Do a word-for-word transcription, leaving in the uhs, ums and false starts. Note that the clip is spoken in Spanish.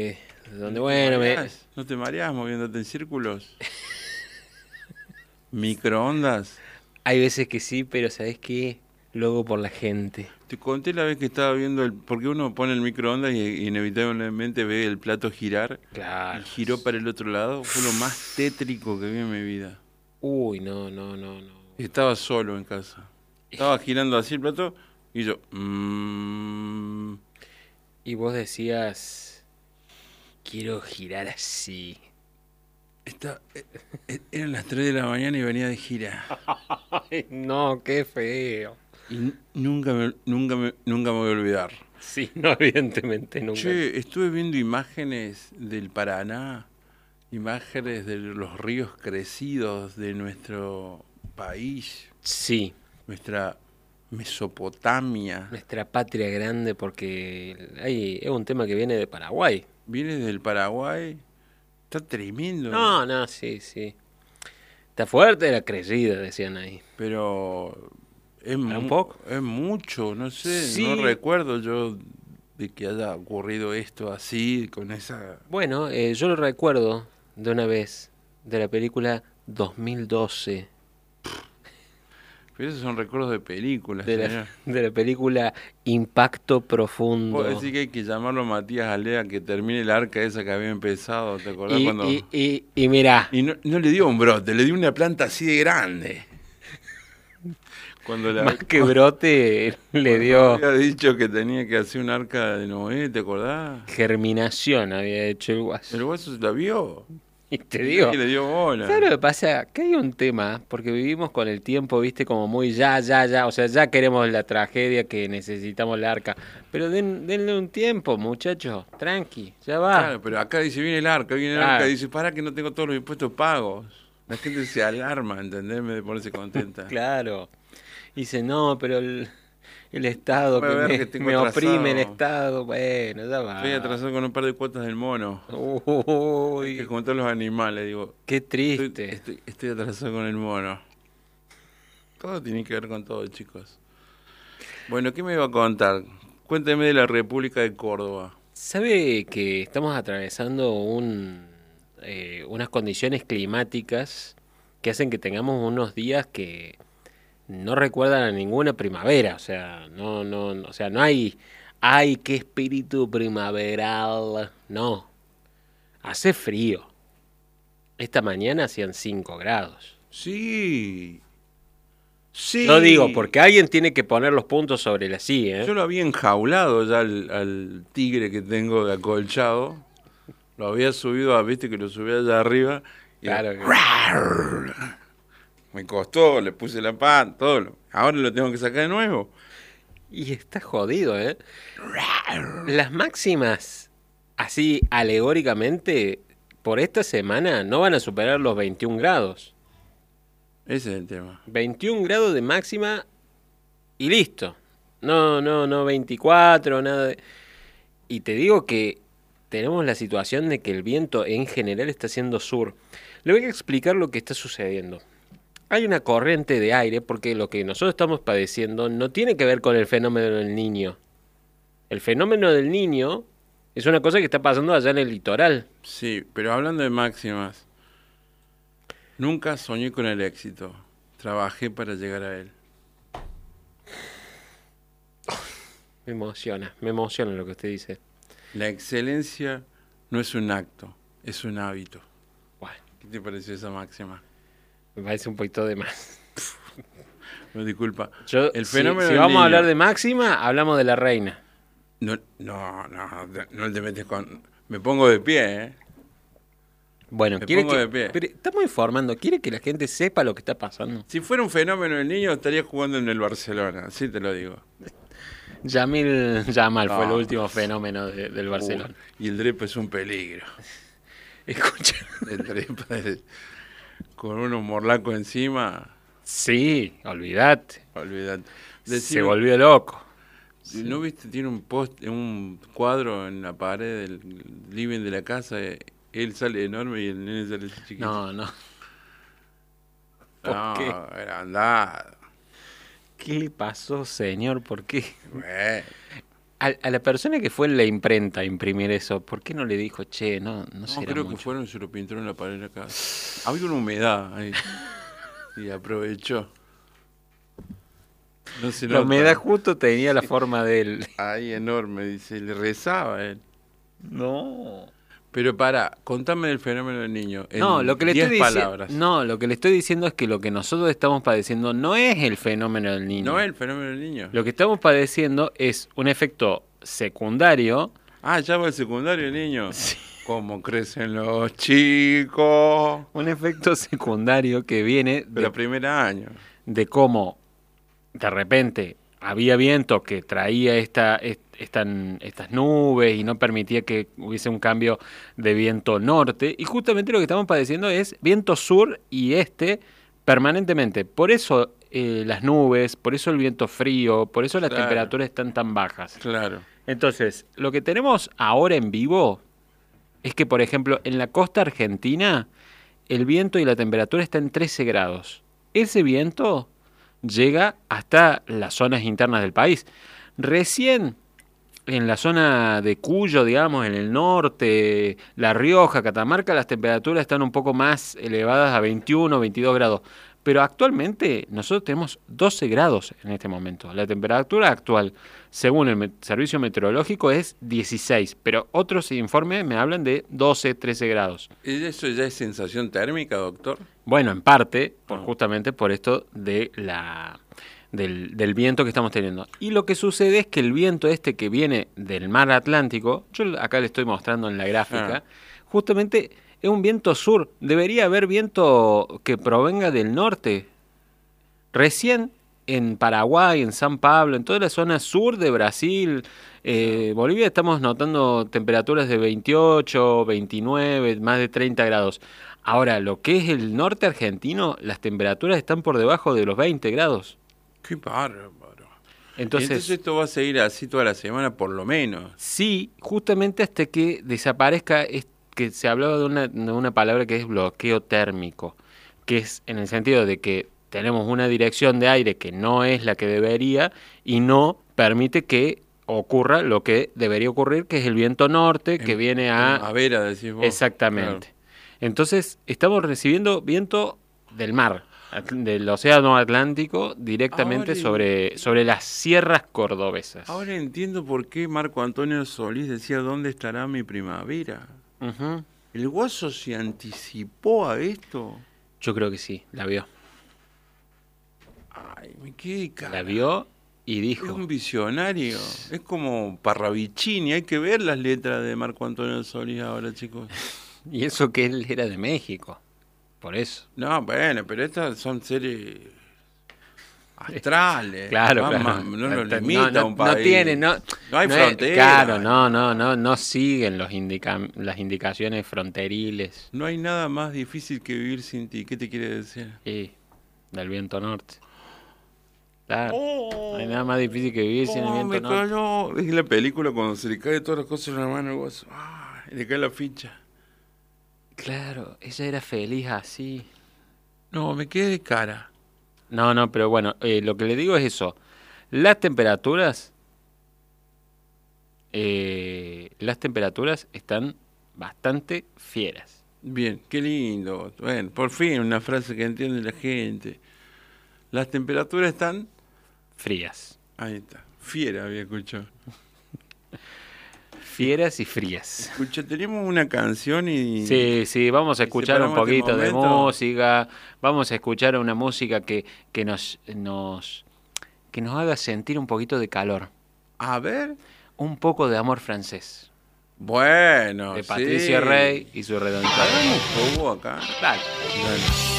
Donde, ¿No te bueno, me... mareás? ¿No te mareás moviéndote en círculos? ¿Microondas? Hay veces que sí, pero ¿sabés qué? Luego por la gente. Te conté la vez que estaba viendo el... Porque uno pone el microondas y inevitablemente ve el plato girar. Y Claro. giró para el otro lado. Fue lo más tétrico que vi en mi vida. Uy, no, no, no, no. Estaba solo en casa. Estaba girando así el plato y yo... Mmm, Y vos decías, quiero girar así. está, eh, eh, eran las tres de la mañana y venía de gira. Ay, no, qué feo. Y n- nunca me, nunca me, nunca me voy a olvidar. Sí, no, evidentemente nunca. Che, estuve viendo imágenes del Paraná, imágenes de los ríos crecidos de nuestro país, Sí, nuestra Mesopotamia. nuestra patria grande porque hay, es un tema que viene de Paraguay. Viene del Paraguay, está tremendo, No, no, sí, sí. Está fuerte la crecida, decían ahí. pero es, ¿Para un mu- poco? es mucho, no sé, no Sí. recuerdo yo de que haya ocurrido esto así, con esa... Bueno, eh, yo lo recuerdo de una vez, de la película dos mil doce, Pero esos son recuerdos de películas, de la, señor. de la película Impacto Vos Profundo. decís que hay que llamarlo a Matías Alea que termine el arca esa que había empezado, ¿te acordás Y, cuando...? y, y, y mirá, Y no, no le dio un brote, le dio una planta así de grande. Cuando la más que brote, le cuando dio había dicho que tenía que hacer un arca de Noé, ¿te acordás? germinación, había hecho el guaso. El guaso la vio. Y te Y digo, nadie le dio bola. ¿sabes lo que pasa? Que hay un tema, porque vivimos con el tiempo, viste, como muy ya, ya, ya, o sea, ya queremos la tragedia que necesitamos la arca. Pero den, denle un tiempo, muchachos, tranqui, ya va. Claro, pero acá dice, viene el arca, viene el Claro. arca, dice, para que no tengo todos los impuestos pagos. La gente se alarma, ¿entendés? En vez de ponerse contenta. Claro. Dice, no, pero el, el Estado Voy a que ver me, que tengo me oprime el atrasado. Estado, bueno, ya va. Estoy atrasado con un par de cuotas del mono. Hay que Uy, juntar los animales, digo. qué Estoy, triste. estoy, estoy atrasado con el mono. Todo tiene que ver con todo, chicos. Bueno, ¿qué me iba a contar? Cuénteme de la República de Córdoba. ¿Sabe que estamos atravesando un, eh, unas condiciones climáticas que hacen que tengamos unos días que no recuerdan a ninguna primavera? O sea, no, no, no, o sea, no hay, ay, qué espíritu primaveral. No, hace frío. Esta mañana hacían cinco grados. Sí, sí. Lo digo porque alguien tiene que poner los puntos sobre la I, ¿eh? Yo lo había enjaulado ya al, al tigre que tengo de acolchado. Lo había subido a, viste que lo subí allá arriba. Y Claro que- me costó, le puse la pata, todo. lo- Ahora lo tengo que sacar de nuevo. Y está jodido, ¿eh? Las máximas, así alegóricamente, por esta semana no van a superar los veintiún grados. Ese es el tema. veintiún grados de máxima y listo. No, no, no veinticuatro, nada de... Y te digo que tenemos la situación de que el viento en general está haciendo sur. Le voy a explicar lo que está sucediendo. Hay una corriente de aire porque lo que nosotros estamos padeciendo no tiene que ver con el fenómeno del niño. El fenómeno del niño es una cosa que está pasando allá en el litoral. Sí, pero hablando de máximas, nunca soñé con el éxito. Trabajé para llegar a él. Me emociona, me emociona lo que usted dice. La excelencia no es un acto, es un hábito. Bueno, ¿Qué te pareció esa máxima? me parece un poquito de más. No, disculpa. Yo, El si- fenómeno si del vamos a hablar niño. de máxima, hablamos de la reina. No, no, no, no te metes con... Me pongo de pie, ¿eh? Bueno, Me quiere pongo que... de pie. Pero estamos informando, quiere que la gente sepa lo que está pasando. Si fuera un fenómeno del niño, estaría jugando en el Barcelona, así te lo digo. Yamil Yamal fue el No. último fenómeno de- del Barcelona. Uh, y el Drepa es un peligro. Escucha. El Drepa es- con unos morlacos encima, Sí, olvídate. olvídate. Se Decime, volvió loco. ¿no viste? Tiene un post, un cuadro en la pared del living de la casa. eh, Él sale enorme y el nene sale así chiquito. No, no. ¿Por no, qué? era andado. ¿Qué le pasó, señor? ¿Por qué? Bueno, A, a la persona que fue en la imprenta a imprimir eso, ¿por qué no le dijo, che, no, no, No, será creo mucho? que fueron y se lo pintaron en la pared de la casa. Había una humedad ahí. Y aprovechó. No se La nota. humedad justo tenía la forma de él. Ahí enorme, dice. Le rezaba a él. No. Pero para, contame del fenómeno del niño. En No, lo que le diez estoy diciendo, palabras. no, lo que le estoy diciendo es que lo que nosotros estamos padeciendo no es el fenómeno del niño. ¿No es el fenómeno del niño? Lo que estamos padeciendo es un efecto secundario. Ah, ya va el secundario el niño. Sí. ¿Cómo crecen los chicos? Un efecto secundario que viene de la primera año. De cómo de repente había viento que traía esta, esta, estas nubes y no permitía que hubiese un cambio de viento norte. Y justamente lo que estamos padeciendo es viento sur y este permanentemente. Por eso eh, las nubes, por eso el viento frío, por eso las claro. temperaturas están tan bajas. Claro. Entonces, lo que tenemos ahora en vivo es que, por ejemplo, en la costa argentina, el viento y la temperatura están en trece grados. Ese viento llega hasta las zonas internas del país. Recién en la zona de Cuyo, digamos, en el norte, La Rioja, Catamarca, las temperaturas están un poco más elevadas a veintiuno, veintidós grados. Pero actualmente nosotros tenemos doce grados en este momento. La temperatura actual, según el me- servicio meteorológico, es dieciséis. Pero otros informes me hablan de doce, trece grados. ¿Y eso ya es sensación térmica, doctor? Bueno, en parte, por, justamente por esto de la, del, del viento que estamos teniendo. Y lo que sucede es que el viento este que viene del mar Atlántico, yo acá le estoy mostrando en la gráfica, ah. justamente es un viento sur. Debería haber viento que provenga del norte. Recién en Paraguay, en San Pablo, en toda la zona sur de Brasil, eh, Bolivia, estamos notando temperaturas de veintiocho, veintinueve, más de treinta grados. Ahora, lo que es el norte argentino, las temperaturas están por debajo de los veinte grados. ¡Qué bárbaro! Entonces, Entonces esto va a seguir así toda la semana, por lo menos. Sí, justamente hasta que desaparezca, es que se hablaba de una, de una palabra que es bloqueo térmico, que es en el sentido de que tenemos una dirección de aire que no es la que debería y no permite que ocurra lo que debería ocurrir, que es el viento norte, que en, viene a... A vera, decís vos. Exactamente. Claro. Entonces, estamos recibiendo viento del mar, del océano Atlántico, directamente ahora, sobre, sobre las sierras cordobesas. Ahora entiendo por qué Marco Antonio Solís decía, ¿dónde estará mi primavera? Uh-huh. ¿El Guaso se anticipó a esto? Yo creo que sí, la vio. Ay, me quedé cara. La vio y dijo... Es un visionario. Es como Parravicini. Hay que ver las letras de Marco Antonio Solís ahora, chicos. Y eso que él era de México. Por eso. No, bueno, pero estas son series astrales. Claro, Mamá, claro. No lo limita no, no, un país. No tiene, no. No hay no frontera. Claro, no, no, no, no siguen los indica, las indicaciones fronteriles. No hay nada más difícil que vivir sin ti. ¿Qué te quiere decir? Sí, del viento norte. Claro. Oh, no hay nada más difícil que vivir oh, sin el viento me norte. Cayó. Es la película cuando se le cae todas las cosas en la mano, Guaso. Ah, y le cae la ficha. Claro, ella era feliz así. No, me quedé de cara. No, no, pero bueno, eh, lo que le digo es eso. Las temperaturas, eh, las temperaturas están bastante fieras. Bien, qué lindo. Bueno, por fin una frase que entiende la gente. Las temperaturas están frías. Ahí está. Fiera había escuchado. Fieras y frías. Escucha, tenemos una canción y... Sí, sí, vamos a escuchar un poquito de música, vamos a escuchar una música que, que, nos, nos, que nos haga sentir un poquito de calor. A ver. Un poco de amor francés. Bueno, de Patricia sí. Rey y su redonda. ¿Hagamos jugo acá? Dale. Dale.